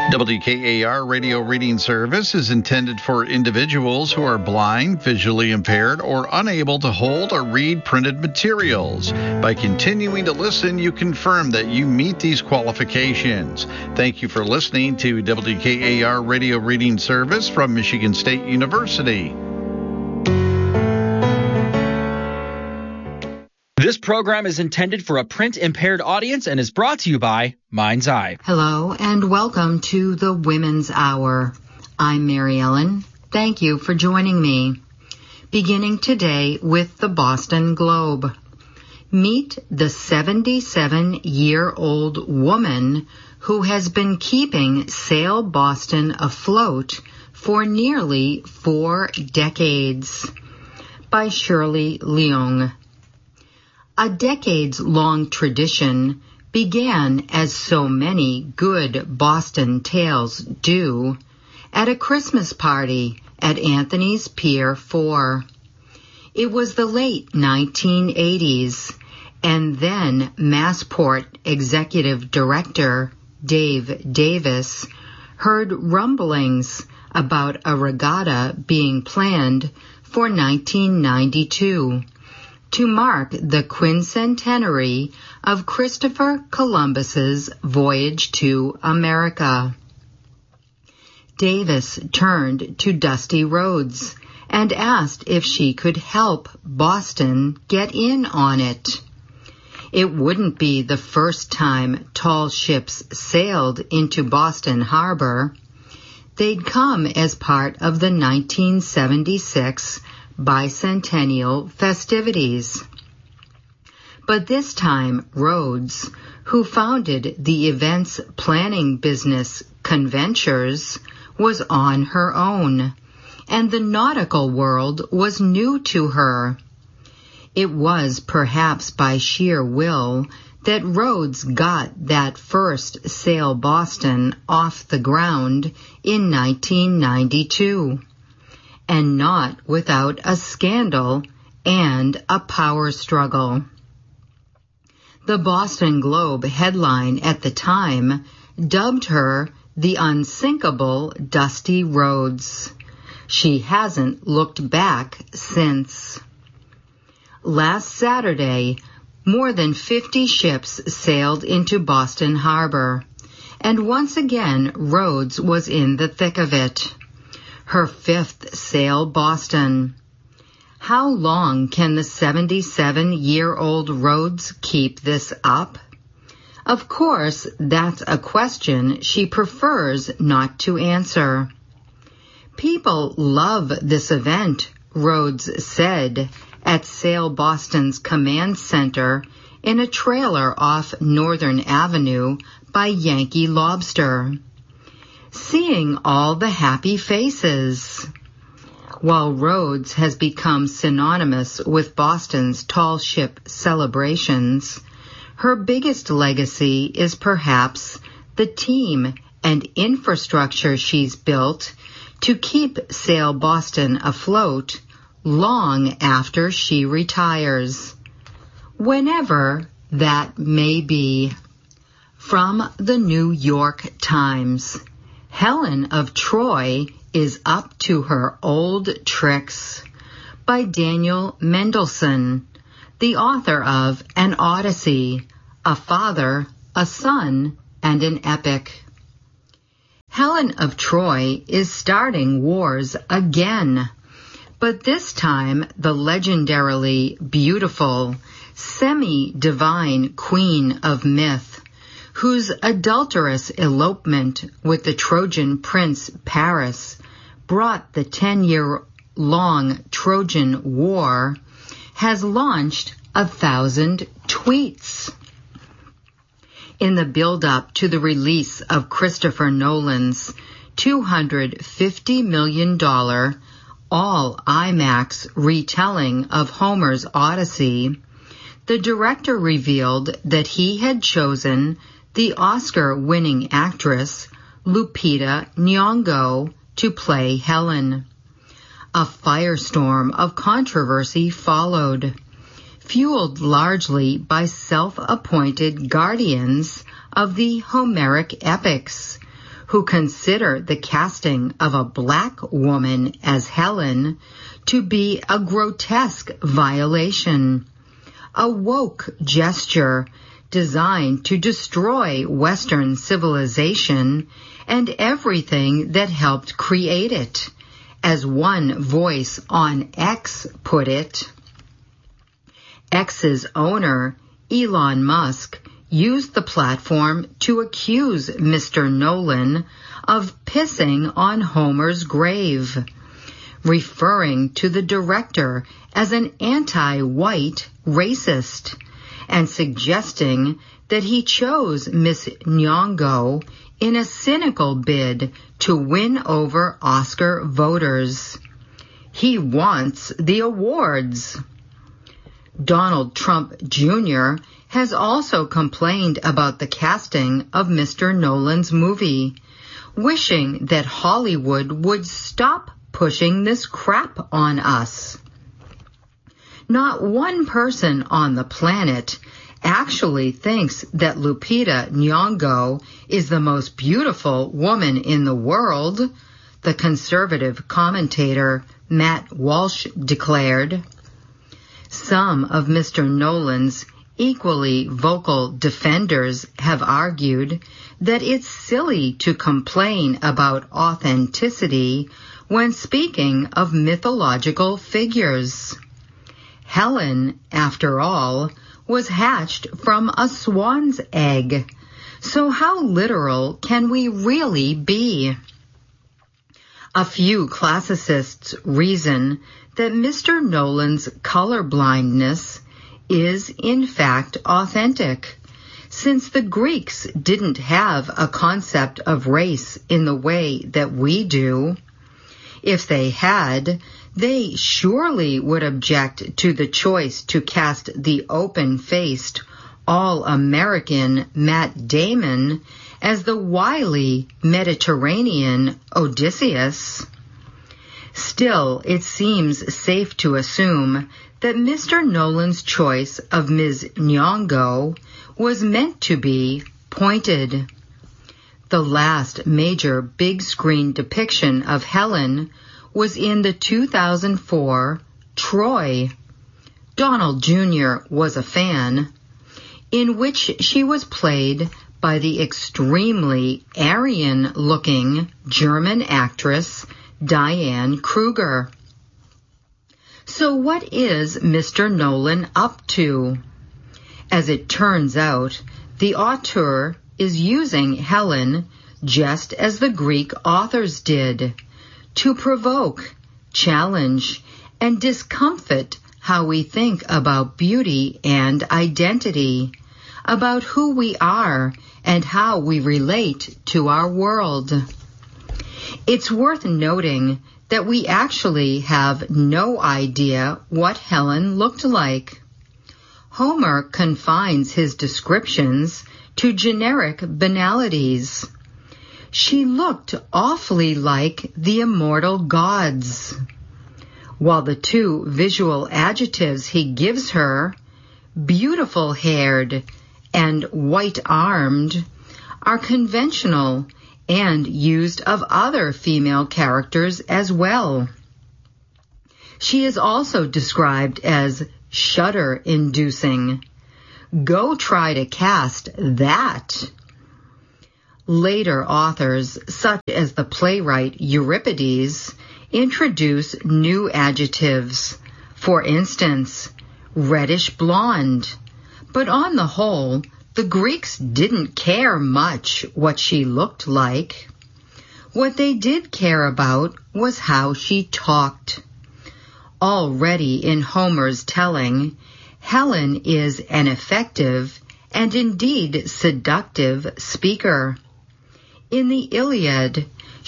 WKAR radio reading service is intended for individuals who are blind, visually impaired, or unable to hold or read printed materials. By continuing to listen, you confirm that you meet these qualifications. Thank you for listening to WKAR radio reading service from Michigan State University. This program is intended for a print-impaired audience and is brought to you by Mind's Eye. Hello and welcome to the Women's Hour. I'm Mary Ellen. Thank you for joining me. Beginning today with the Boston Globe. Meet the 77-year-old woman who has been keeping Sail Boston afloat for nearly 4 decades. By Shirley Leung. A decades-long tradition began, as so many good Boston tales do, at a Christmas party at Anthony's Pier 4. It was the late 1980s, and then Massport Executive Director Dave Davis heard rumblings about a regatta being planned for 1992. To mark the quincentenary of Christopher Columbus's voyage to America. Davis turned to Dusty Rhodes and asked if she could help Boston get in on it. It wouldn't be the first time tall ships sailed into Boston Harbor. They'd come as part of the 1976 bicentennial festivities. But this time, Rhodes, who founded the events planning business Conventures, was on her own, and the nautical world was new to her. It was perhaps by sheer will that Rhodes got that first Sail Boston off the ground in 1992. And not without a scandal and a power struggle. The Boston Globe headline at the time dubbed her the unsinkable Dusty Rhodes. She hasn't looked back since. Last Saturday, more than 50 ships sailed into Boston Harbor, and once again Rhodes was in the thick of it. Her 5th Sail Boston. How long can the 77-year-old Rhodes keep this up? Of course, that's a question she prefers not to answer. People love this event, Rhodes said at Sail Boston's command center in a trailer off Northern Avenue by Yankee Lobster. Seeing all the happy faces. While Rhodes has become synonymous with Boston's tall ship celebrations, her biggest legacy is perhaps the team and infrastructure she's built to keep Sail Boston afloat long after she retires, whenever that may be. From the New York Times. Helen of Troy is up to her old tricks, by Daniel Mendelsohn, the author of An Odyssey, A Father, a Son, and an Epic. Helen of Troy is starting wars again, but this time the legendarily beautiful, semi-divine queen of myth, whose adulterous elopement with the Trojan prince Paris brought the 10-year-long Trojan War, has launched 1,000 tweets. In the build-up to the release of Christopher Nolan's $250 million all IMAX retelling of Homer's Odyssey, the director revealed that he had chosen the Oscar-winning actress Lupita Nyong'o to play Helen. A firestorm of controversy followed, fueled largely by self-appointed guardians of the Homeric epics, who consider the casting of a black woman as Helen to be a grotesque violation, a woke gesture designed to destroy Western civilization and everything that helped create it. As one voice on X put it, X's owner, Elon Musk, used the platform to accuse Mr. Nolan of pissing on Homer's grave, referring to the director as an anti-white racist, and suggesting that he chose Miss Nyong'o in a cynical bid to win over Oscar voters. He wants the awards. Donald Trump Jr. has also complained about the casting of Mr. Nolan's movie, wishing that Hollywood would stop pushing this crap on us. Not one person on the planet actually thinks that Lupita Nyong'o is the most beautiful woman in the world, the conservative commentator Matt Walsh declared. Some of Mr. Nolan's equally vocal defenders have argued that it's silly to complain about authenticity when speaking of mythological figures. Helen, after all, was hatched from a swan's egg. So how literal can we really be? A few classicists reason that Mr. Nolan's colorblindness is in fact authentic, since the Greeks didn't have a concept of race in the way that we do. If they had, they surely would object to the choice to cast the open-faced, all-American Matt Damon as the wily Mediterranean Odysseus. Still, it seems safe to assume that Mr. Nolan's choice of Ms. Nyong'o was meant to be pointed. The last major big-screen depiction of Helen was in the 2004 Troy. Donald Jr. was a fan, in which she was played by the extremely Aryan-looking German actress Diane Kruger. So what is Mr. Nolan up to? As it turns out, the auteur is using Helen just as the Greek authors did, to provoke, challenge, and discomfit how we think about beauty and identity, about who we are and how we relate to our world. It's worth noting that we actually have no idea what Helen looked like. Homer confines his descriptions to generic banalities. She looked awfully like the immortal gods, while the two visual adjectives he gives her, beautiful-haired and white-armed, are conventional and used of other female characters as well. She is also described as shudder-inducing. Go try to cast that. Later authors, such as the playwright Euripides, introduce new adjectives. For instance, reddish blonde. But on the whole, the Greeks didn't care much what she looked like. What they did care about was how she talked. Already in Homer's telling, Helen is an effective and indeed seductive speaker. In the Iliad,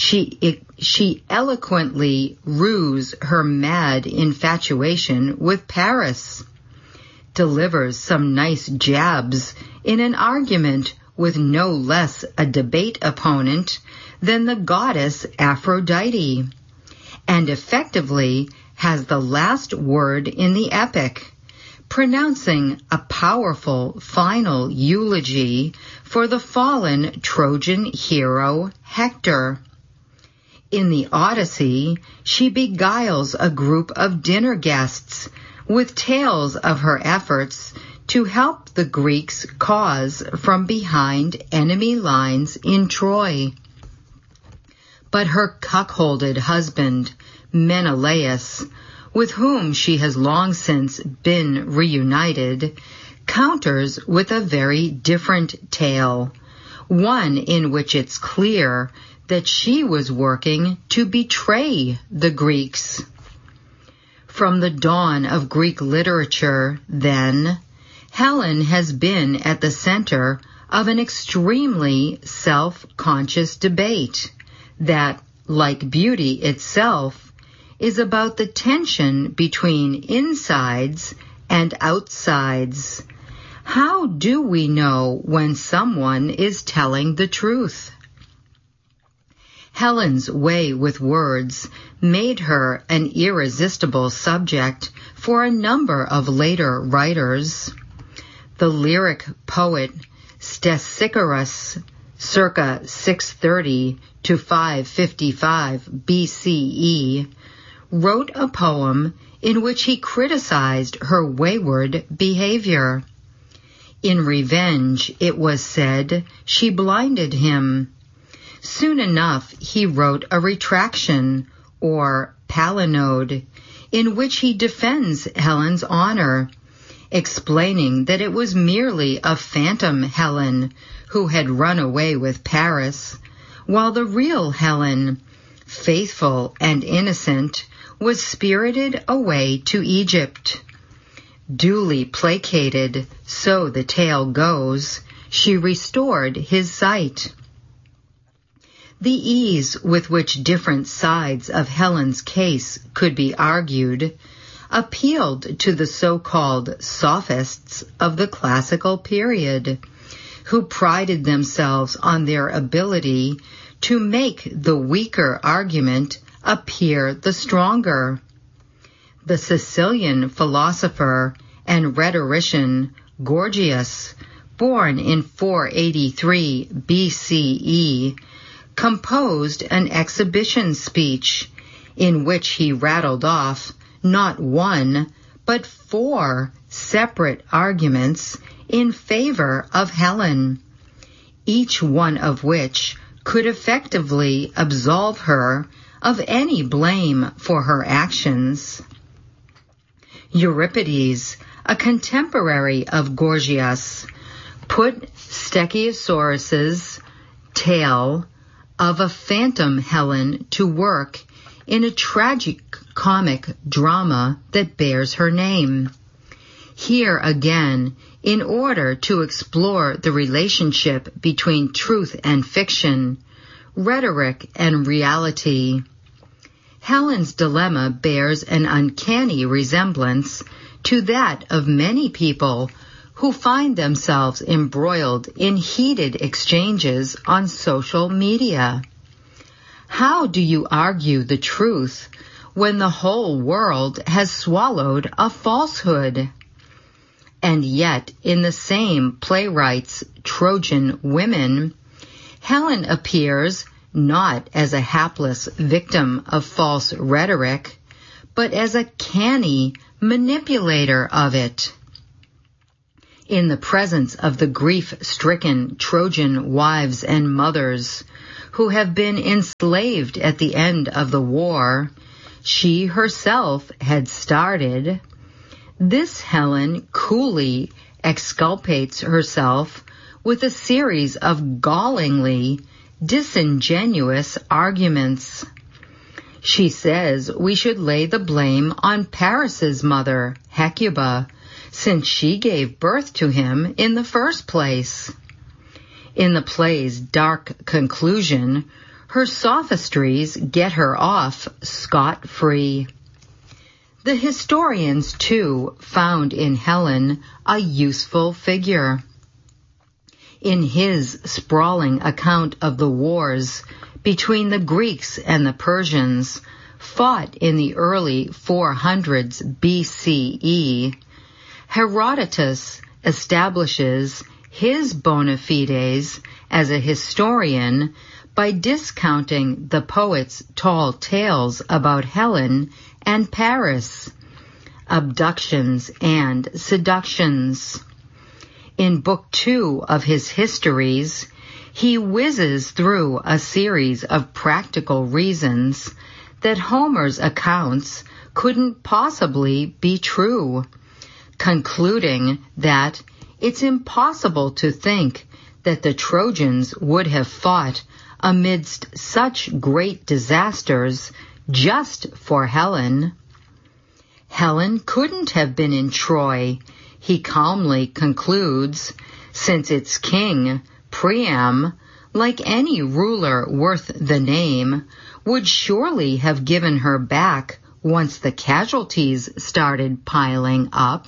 she eloquently rues her mad infatuation with Paris, delivers some nice jabs in an argument with no less a debate opponent than the goddess Aphrodite, and effectively has the last word in the epic, pronouncing a powerful final eulogy for the fallen Trojan hero Hector. In the Odyssey, she beguiles a group of dinner guests with tales of her efforts to help the Greeks' cause from behind enemy lines in Troy. But her cuckolded husband, Menelaus, with whom she has long since been reunited, counters with a very different tale, one in which it's clear that she was working to betray the Greeks. From the dawn of Greek literature, then, Helen has been at the center of an extremely self-conscious debate that, like beauty itself, is about the tension between insides and outsides. How do we know when someone is telling the truth? Helen's way with words made her an irresistible subject for a number of later writers. The lyric poet Stesichorus, circa 630 to 555 BCE, wrote a poem in which he criticized her wayward behavior. In revenge, it was said, she blinded him. Soon enough, he wrote a retraction, or palinode, in which he defends Helen's honor, explaining that it was merely a phantom Helen who had run away with Paris, while the real Helen, faithful and innocent, was spirited away to Egypt. Duly placated, so the tale goes, she restored his sight. The ease with which different sides of Helen's case could be argued appealed to the so-called sophists of the classical period, who prided themselves on their ability to make the weaker argument appear the stronger. The Sicilian philosopher and rhetorician Gorgias, born in 483 BCE, composed an exhibition speech in which he rattled off not one, but 4 separate arguments in favor of Helen, each one of which could effectively absolve her of any blame for her actions. Euripides, a contemporary of Gorgias, put Stesichorus's tale of a phantom Helen to work in a tragic-comic drama that bears her name. Here again, in order to explore the relationship between truth and fiction, rhetoric and reality, Helen's dilemma bears an uncanny resemblance to that of many people who find themselves embroiled in heated exchanges on social media. How do you argue the truth when the whole world has swallowed a falsehood? And yet, in the same playwright's Trojan Women, Helen appears not as a hapless victim of false rhetoric, but as a canny manipulator of it. In the presence of the grief-stricken Trojan wives and mothers who have been enslaved at the end of the war she herself had started, this Helen coolly exculpates herself with a series of gallingly disingenuous arguments. She says we should lay the blame on Paris's mother, Hecuba, since she gave birth to him in the first place. In the play's dark conclusion, her sophistries get her off scot-free. The historians, too, found in Helen a useful figure. In his sprawling account of the wars between the Greeks and the Persians, fought in the early 400s BCE, Herodotus establishes his bona fides as a historian by discounting the poet's tall tales about Helen and Paris, abductions and seductions. In Book 2 of his Histories, he whizzes through a series of practical reasons that Homer's accounts couldn't possibly be true, concluding that it's impossible to think that the Trojans would have fought amidst such great disasters just for Helen. Helen couldn't have been in Troy, he calmly concludes, since its king, Priam, like any ruler worth the name, would surely have given her back once the casualties started piling up.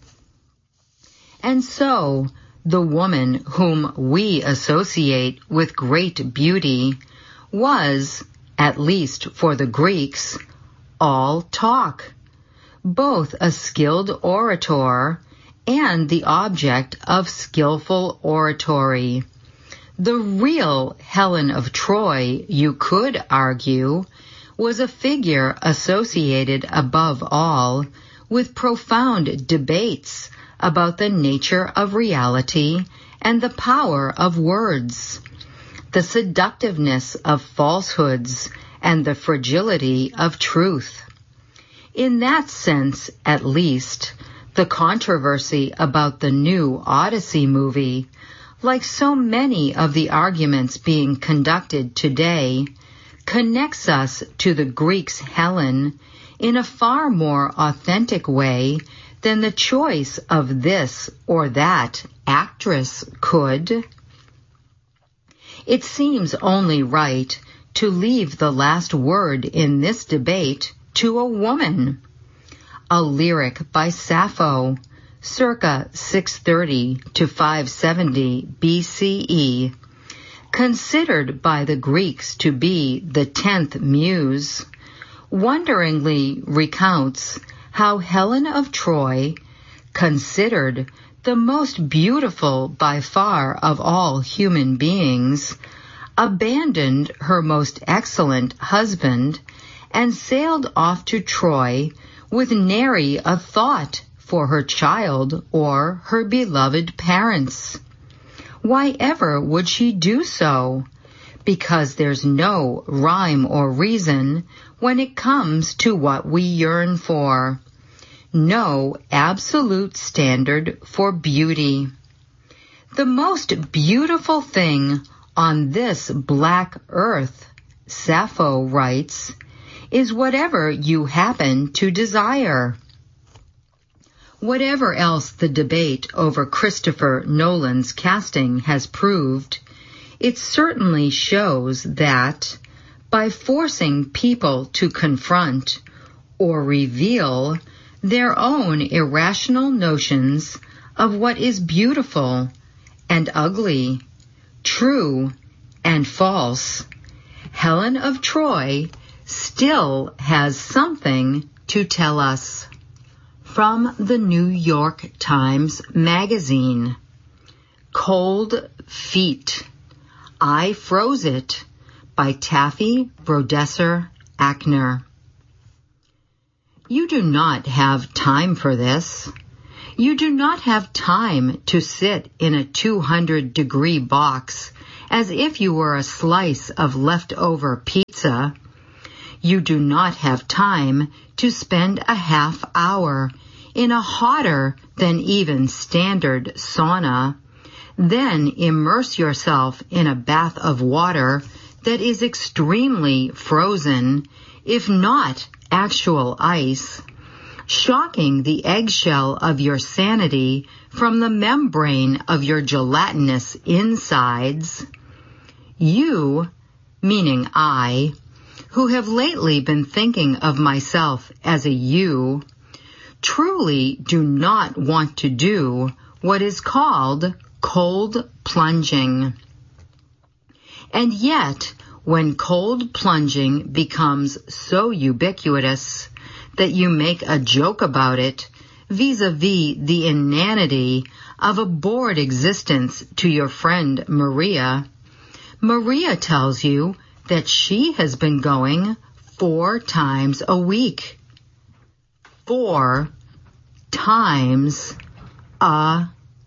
And so, the woman whom we associate with great beauty was, at least for the Greeks, all talk, both a skilled orator and the object of skillful oratory. The real Helen of Troy, you could argue, was a figure associated above all with profound debates about the nature of reality and the power of words, the seductiveness of falsehoods and the fragility of truth. In that sense, at least, the controversy about the new Odyssey movie, like so many of the arguments being conducted today, connects us to the Greeks' Helen in a far more authentic way than the choice of this or that actress could. It seems only right to leave the last word in this debate to a woman. A lyric by Sappho, circa 630 to 570 BCE, considered by the Greeks to be the 10th muse, wonderingly recounts how Helen of Troy, considered the most beautiful by far of all human beings, abandoned her most excellent husband and sailed off to Troy with nary a thought for her child or her beloved parents. Why ever would she do so? Because there's no rhyme or reason when it comes to what we yearn for. No absolute standard for beauty. The most beautiful thing on this black earth, Sappho writes, is whatever you happen to desire. Whatever else the debate over Christopher Nolan's casting has proved, it certainly shows that, by forcing people to confront or reveal their own irrational notions of what is beautiful and ugly, true and false, Helen of Troy still has something to tell us. From the New York Times Magazine, Cold Feet, I Froze It, by Taffy Brodesser Ackner. You do not have time for this. You do not have time to sit in a 200-degree box as if you were a slice of leftover pizza. You do not have time to spend a half hour in a hotter than even standard sauna, then immerse yourself in a bath of water that is extremely frozen, if not actual ice, shocking the eggshell of your sanity from the membrane of your gelatinous insides. You, meaning I, who have lately been thinking of myself as a you, truly do not want to do what is called cold plunging. And yet, when cold plunging becomes so ubiquitous that you make a joke about it, vis-a-vis the inanity of a bored existence to your friend Maria, Maria tells you that she has been going 4 times a week. 4 times a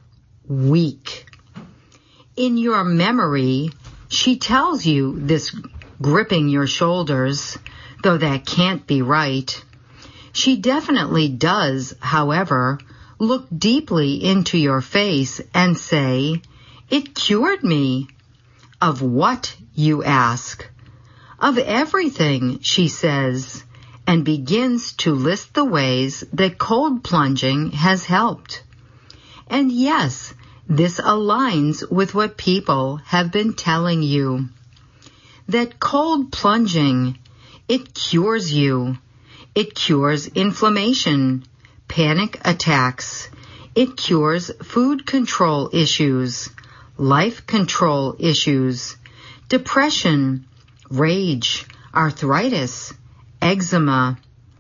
week. In your memory, she tells you this, gripping your shoulders, though that can't be right. She definitely does, however, look deeply into your face and say, "It cured me." Of what, you ask? Of everything, she says, and begins to list the ways that cold plunging has helped. And yes, this aligns with what people have been telling you. That cold plunging, it cures you. It cures inflammation, panic attacks. It cures food control issues, life control issues, depression, rage, arthritis, eczema.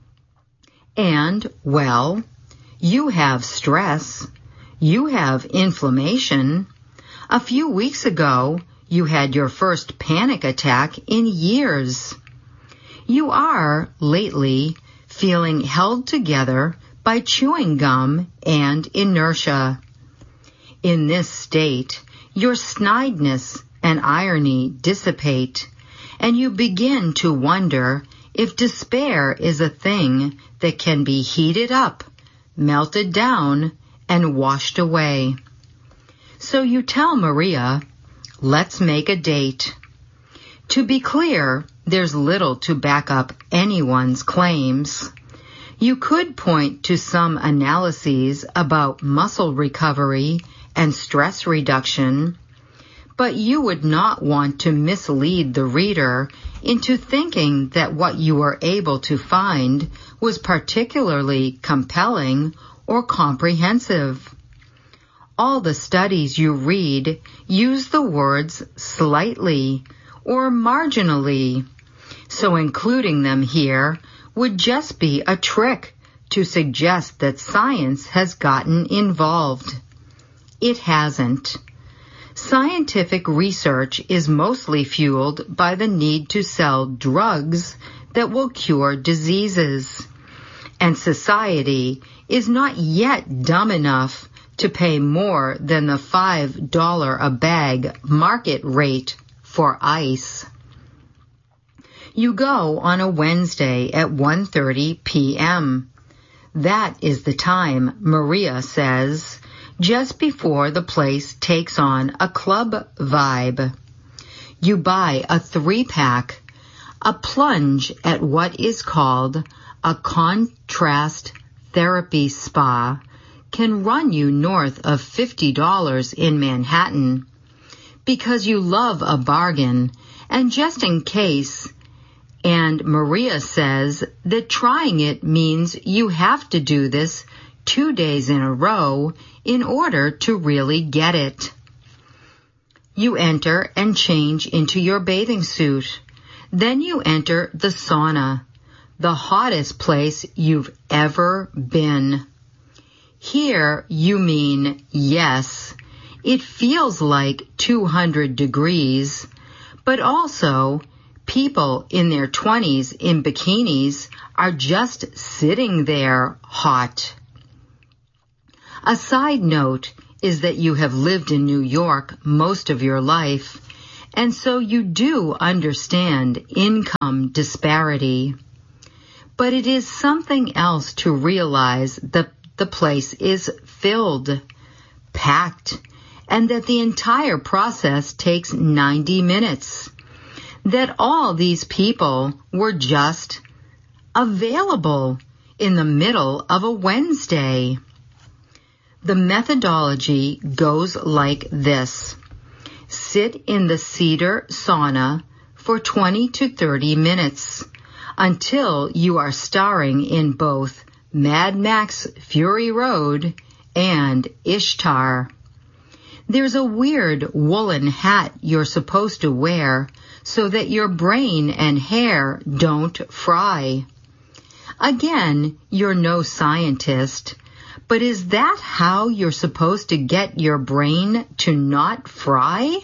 And, well, you have stress. You have inflammation. A few weeks ago, you had your first panic attack in years. You are, lately, feeling held together by chewing gum and inertia. In this state, your snideness and irony dissipate, and you begin to wonder if despair is a thing that can be heated up, melted down, and washed away. So you tell Maria, "Let's make a date." To be clear, there's little to back up anyone's claims. You could point to some analyses about muscle recovery and stress reduction, but you would not want to mislead the reader into thinking that what you were able to find was particularly compelling or comprehensive. All the studies you read use the words slightly or marginally, so including them here would just be a trick to suggest that science has gotten involved. It hasn't. Scientific research is mostly fueled by the need to sell drugs that will cure diseases, and society is not yet dumb enough to pay more than the $5 a bag market rate for ice. You go on a Wednesday at 1:30 p.m. That is the time, Maria says, just before the place takes on a club vibe. You buy a 3-pack, a plunge at what is called a contrast therapy spa can run you north of $50 in Manhattan. Because you love a bargain, and just in case, and Maria says that trying it means you have to do this 2 days in a row in order to really get it. You enter and change into your bathing suit. Then you enter the sauna, the hottest place you've ever been. Here you mean yes. It feels like 200 degrees, but also people in their 20s in bikinis are just sitting there hot. A side note is that you have lived in New York most of your life, and so you do understand income disparity. But it is something else to realize that the place is filled, packed, and that the entire process takes 90 minutes. That all these people were just available in the middle of a Wednesday. The methodology goes like this. Sit in the cedar sauna for 20 to 30 minutes until you are starring in both Mad Max Fury Road and Ishtar. There's a weird woolen hat you're supposed to wear so that your brain and hair don't fry. Again, you're no scientist, But is that how you're supposed to get your brain to not fry?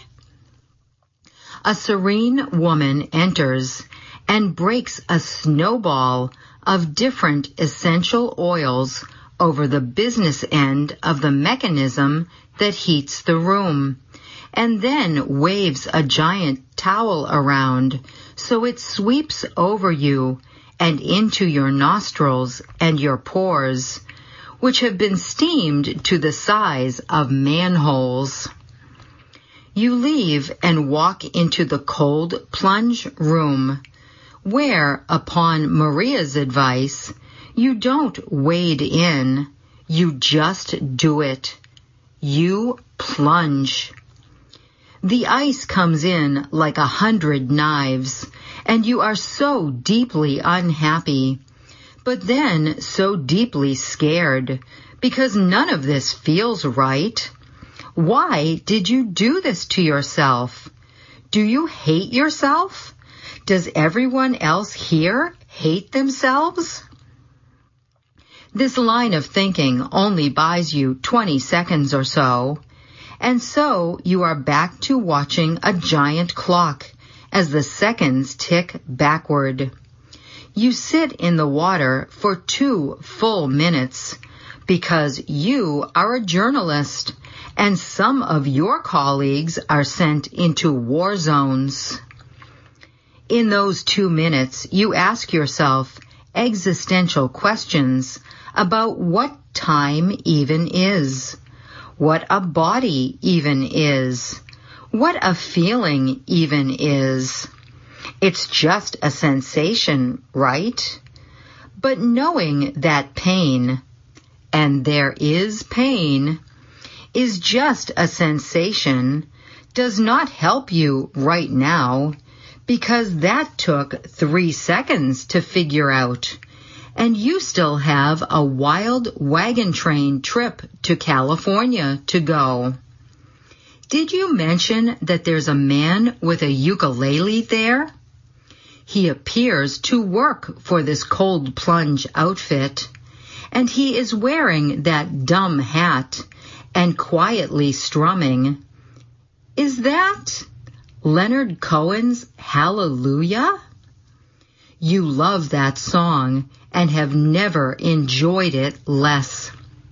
A serene woman enters and breaks a snowball of different essential oils over the business end of the mechanism that heats the room, and then waves a giant towel around so it sweeps over you and into your nostrils and your pores, which have been steamed to the size of manholes. You leave and walk into the cold plunge room, where, upon Maria's advice, you don't wade in, you just do it. You plunge. The ice comes in like 100 knives, and you are so deeply unhappy, but then so deeply scared, because none of this feels right. Why did you do this to yourself? Do you hate yourself? Does everyone else here hate themselves? This line of thinking only buys you 20 seconds or so, and so you are back to watching a giant clock as the seconds tick backward. You sit in the water for 2 full minutes because you are a journalist and some of your colleagues are sent into war zones. In those 2 minutes, you ask yourself existential questions about what time even is, what a body even is, what a feeling even is. It's just a sensation, right? But knowing that pain, and there is pain, is just a sensation does not help you right now, because that took 3 seconds to figure out, and you still have a wild wagon train trip to California to go. Did you mention that there's a man with a ukulele there? He appears to work for this cold plunge outfit, and he is wearing that dumb hat and quietly strumming. Is that Leonard Cohen's Hallelujah? You love that song and have never enjoyed it less.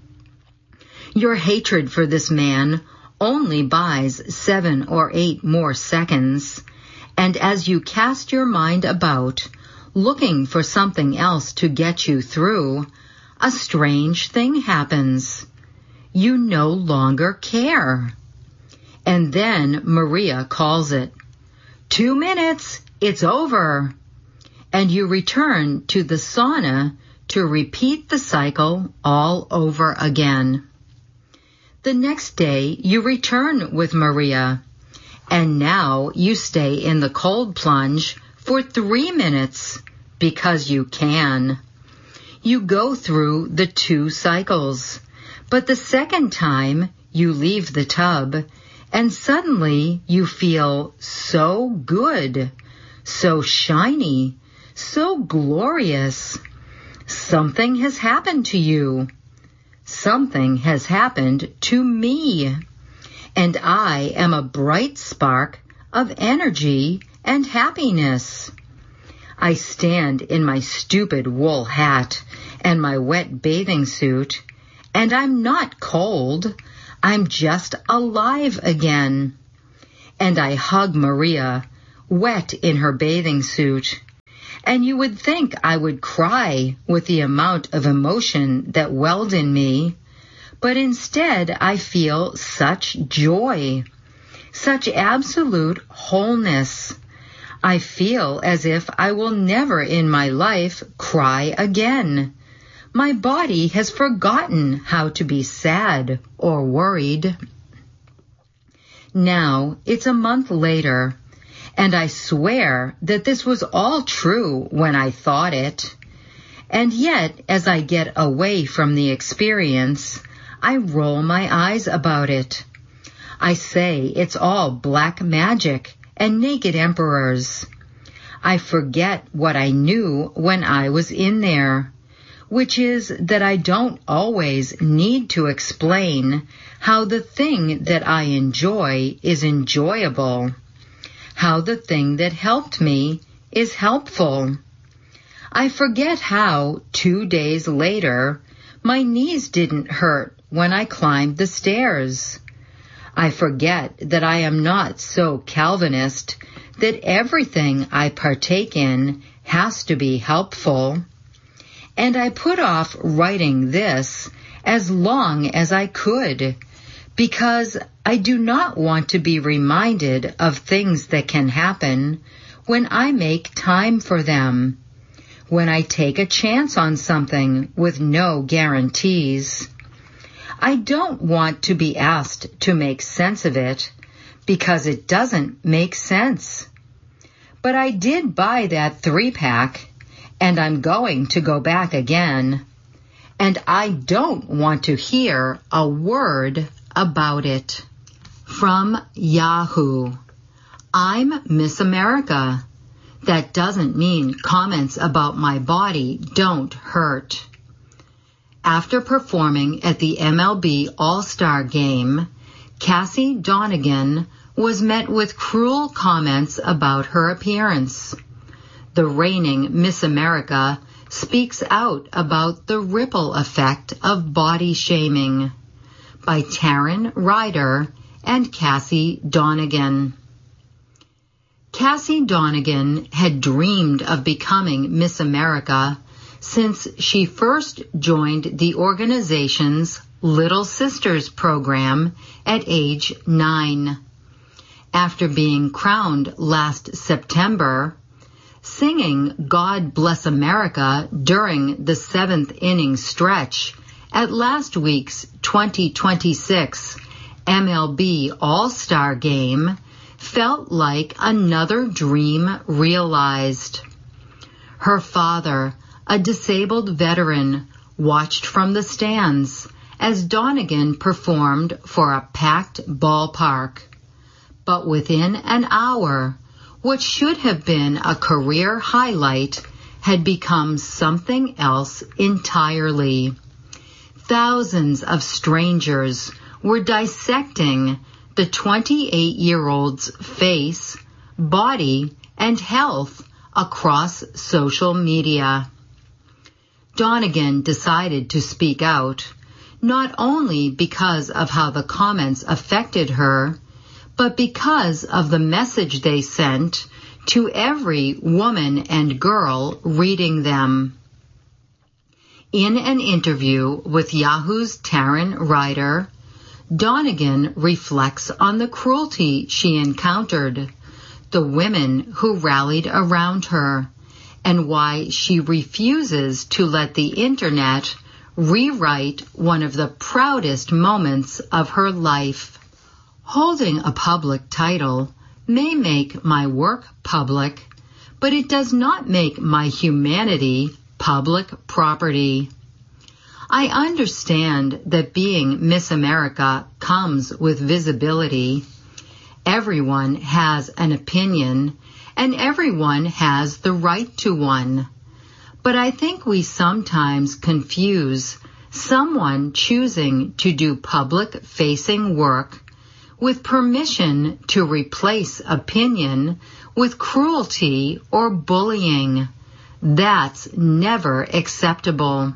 Your hatred for this man only buys 7 or 8 more seconds, and as you cast your mind about, looking for something else to get you through, a strange thing happens. You no longer care. And then Maria calls it. 2 minutes, it's over. And you return to the sauna to repeat the cycle all over again. The next day, you return with Maria, and now you stay in the cold plunge for 3 minutes because you can. You go through the 2 cycles, but the second time you leave the tub, and suddenly you feel so good, so shiny, so glorious. Something has happened to you. Something has happened to me, and I am a bright spark of energy and happiness. I stand in my stupid wool hat and my wet bathing suit, and I'm not cold. I'm just alive again. And I hug Maria, wet in her bathing suit. And you would think I would cry with the amount of emotion that welled in me, but instead I feel such joy, such absolute wholeness. I feel as if I will never in my life cry again. My body has forgotten how to be sad or worried. Now it's a month later, and I swear that this was all true when I thought it. And yet, as I get away from the experience, I roll my eyes about it. I say it's all black magic and naked emperors. I forget what I knew when I was in there, which is that I don't always need to explain how the thing that I enjoy is enjoyable, how the thing that helped me is helpful. I forget how 2 days later my knees didn't hurt when I climbed the stairs. I forget that I am not so Calvinist that everything I partake in has to be helpful. And I put off writing this as long as I could, because I do not want to be reminded of things that can happen when I make time for them, when I take a chance on something with no guarantees. I don't want to be asked to make sense of it, because it doesn't make sense. But I did buy that 3-pack, and I'm going to go back again, and I don't want to hear a word about it. From Yahoo. I'm Miss America. That doesn't mean comments about my body don't hurt. After performing at the MLB All-Star Game, Cassie Donegan was met with cruel comments about her appearance. The reigning Miss America speaks out about the ripple effect of body shaming. By Taryn Ryder and Cassie Donegan. Cassie Donegan had dreamed of becoming Miss America since she first joined the organization's Little Sisters program at age 9. After being crowned last September, singing God Bless America during the 7th inning stretch at last week's 2026 MLB All-Star Game felt like another dream realized. Her father, a disabled veteran, watched from the stands as Donegan performed for a packed ballpark. But within an hour, what should have been a career highlight had become something else entirely. Thousands of strangers were dissecting the 28-year-old's face, body, and health across social media. Donegan decided to speak out, not only because of how the comments affected her, but because of the message they sent to every woman and girl reading them. In an interview with Yahoo's Taryn Ryder, Donegan reflects on the cruelty she encountered, the women who rallied around her, and why she refuses to let the internet rewrite one of the proudest moments of her life. Holding a public title may make my work public, but it does not make my humanity public property. I understand that being Miss America comes with visibility. Everyone has an opinion, and everyone has the right to one. But I think we sometimes confuse someone choosing to do public-facing work with permission to replace opinion with cruelty or bullying. That's never acceptable.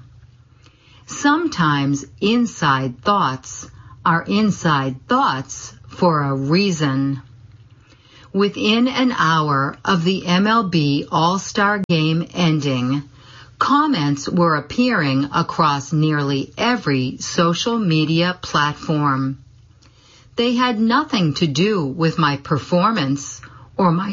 Sometimes inside thoughts are inside thoughts for a reason. Within an hour of the MLB All-Star Game ending, comments were appearing across nearly every social media platform. They had nothing to do with my performance or my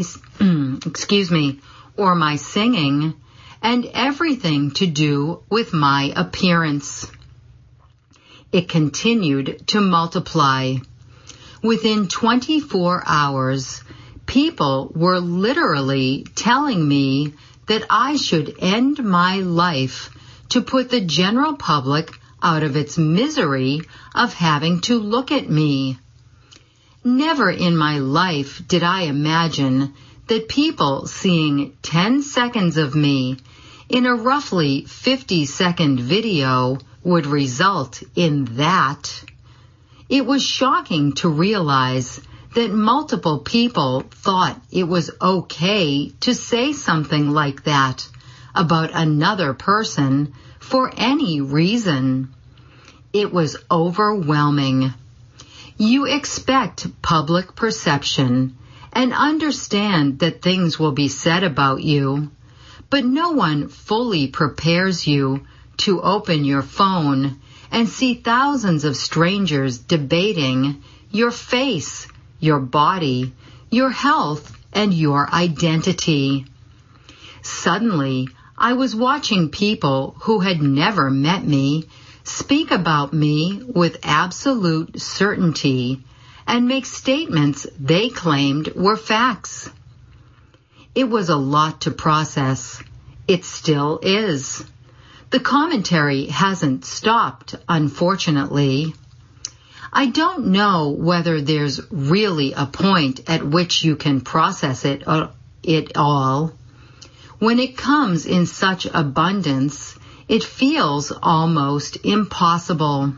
singing, and everything to do with my appearance. It continued to multiply. Within 24 hours, people were literally telling me that I should end my life to put the general public out of its misery of having to look at me. Never in my life did I imagine that people seeing 10 seconds of me in a roughly 50-second video would result in that. It was shocking to realize that multiple people thought it was okay to say something like that about another person for any reason. It was overwhelming. You expect public perception and understand that things will be said about you, but no one fully prepares you to open your phone and see thousands of strangers debating your face, your body, your health, and your identity. Suddenly, I was watching people who had never met me speak about me with absolute certainty and make statements they claimed were facts. It was a lot to process. It still is. The commentary hasn't stopped, unfortunately. I don't know whether there's really a point at which you can process it all. When it comes in such abundance, it feels almost impossible.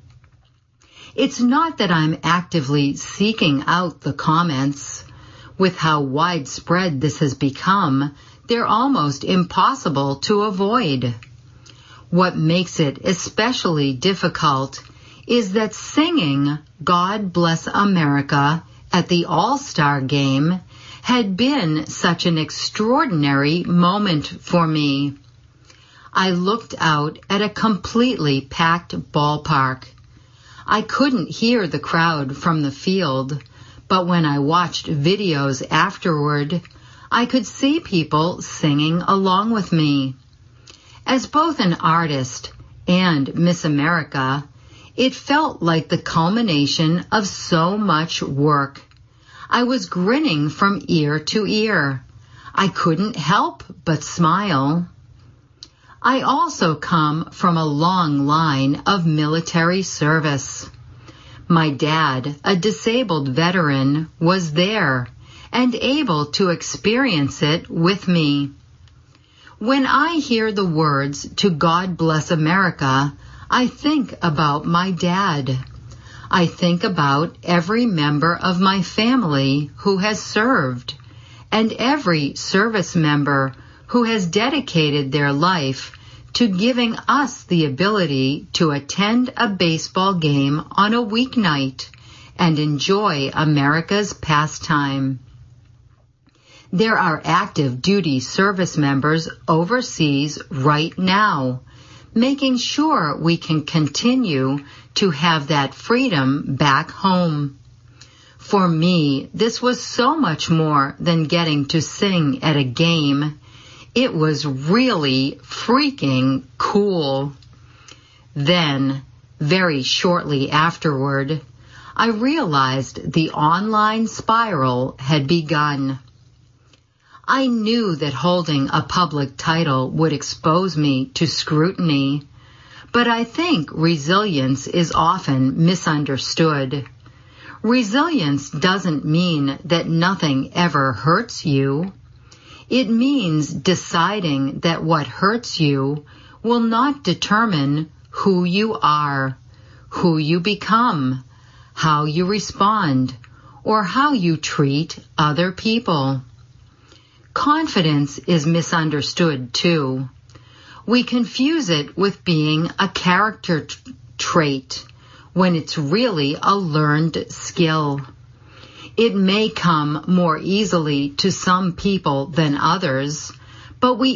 It's not that I'm actively seeking out the comments. With how widespread this has become, they're almost impossible to avoid. What makes it especially difficult is that singing God Bless America at the All-Star Game had been such an extraordinary moment for me. I looked out at a completely packed ballpark. I couldn't hear the crowd from the field, but when I watched videos afterward, I could see people singing along with me. As both an artist and Miss America, it felt like the culmination of so much work. I was grinning from ear to ear. I couldn't help but smile. I also come from a long line of military service. My dad, a disabled veteran, was there and able to experience it with me. When I hear the words to God Bless America, I think about my dad. I think about every member of my family who has served, and every service member who has dedicated their life to giving us the ability to attend a baseball game on a weeknight and enjoy America's pastime. There are active duty service members overseas right now, making sure we can continue to have that freedom back home. For me, this was so much more than getting to sing at a game. It was really freaking cool. Then, very shortly afterward, I realized the online spiral had begun. I knew that holding a public title would expose me to scrutiny, but I think resilience is often misunderstood. Resilience doesn't mean that nothing ever hurts you. It means deciding that what hurts you will not determine who you are, who you become, how you respond, or how you treat other people. Confidence is misunderstood too. We confuse it with being a character trait when it's really a learned skill. It may come more easily to some people than others, but we